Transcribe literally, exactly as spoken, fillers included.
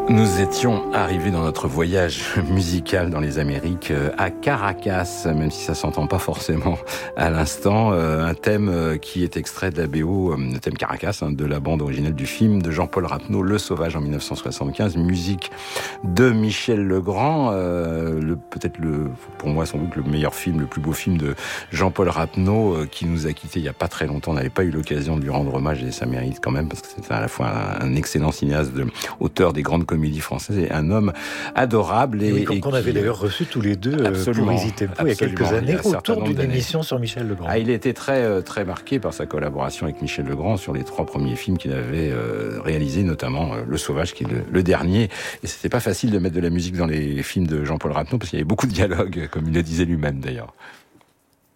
Nous étions arrivés dans notre voyage musical dans les Amériques à Caracas, même si ça s'entend pas forcément à l'instant. Un thème qui est extrait de la B O, le thème Caracas, hein, de la bande originale du film de Jean-Paul Rappeneau, Le Sauvage en mille neuf cent soixante-quinze, musique de Michel Legrand, euh, le, peut-être le, pour moi sans doute le meilleur film, le plus beau film de Jean-Paul Rappeneau, euh, qui nous a quittés il y a pas très longtemps. On n'avait pas eu l'occasion de lui rendre hommage et ça mérite quand même parce que c'est à la fois un, un excellent cinéaste, de, auteur des grandes comédie française et un homme adorable. Et, et, oui, et qu'on qui... avait d'ailleurs reçu tous les deux pour Hésitez pas il y a quelques années autour d'une émission sur Michel Legrand. Ah, il était très, très marqué par sa collaboration avec Michel Legrand sur les trois premiers films qu'il avait euh, réalisés, notamment euh, Le Sauvage qui est le, le dernier. Et c'était pas facile de mettre de la musique dans les films de Jean-Paul Rappeneau parce qu'il y avait beaucoup de dialogues, comme il le disait lui-même d'ailleurs.